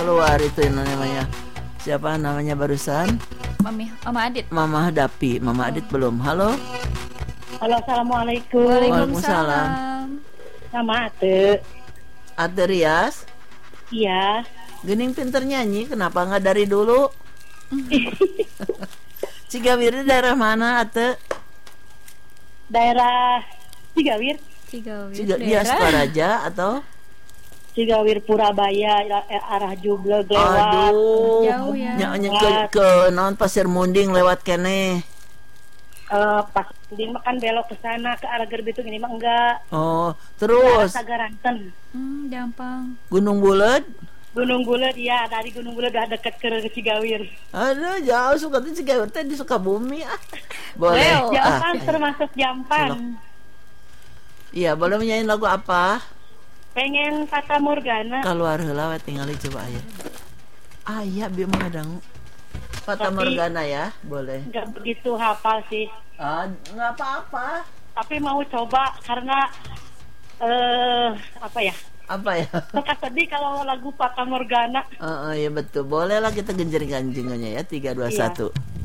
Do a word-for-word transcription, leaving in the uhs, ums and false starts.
Keluar itu yang namanya. Siapa namanya barusan? Mami, Mama Adit. Mama Dapi, Mama Adit belum. Halo. Halo, assalamualaikum. Waalaikumsalam. Nama Ate. Ate Rias. Iya. Gening pinter nyanyi, kenapa nggak dari dulu? Cigawir daerah mana, Ate? Daerah Cigawir. Cigawir. Ciga, dia Sukaraja atau? Cigawir Purabaya, arah Jubleg lewat. Aduh, jauh ya. Nyanyi ke, ke non Pasir Munding lewat kene. Uh, pas Munding makan belok ke sana ke arah Gerbitung, ini mah enggak. Oh, terus Sagaranten. Hmm, gampang. Gunung Bulet. Gunung Bulet, ya dari Gunung Bulet udah deket ke Cigawir. Aduh, jauh suka tuh Cigawir teh di Sukabumi ah. Boleh. Well, Jampan ah, termasuk Jampan. Iya, boleh menyanyi lagu apa? Pengen Fata Morgana. Keluar heula we tingali coba aya. Aya bieu mah dangu. Fata Tapi- Morgana ya, boleh. Enggak begitu hafal sih. Ah, enggak apa-apa. Tapi mau coba karena eh apa ya? Apa ya? Suka sedih kalau lagu Fata Morgana. Heeh, ya betul. Boleh lah kita genjreng-genjingannya ya. tiga dua Iya. satu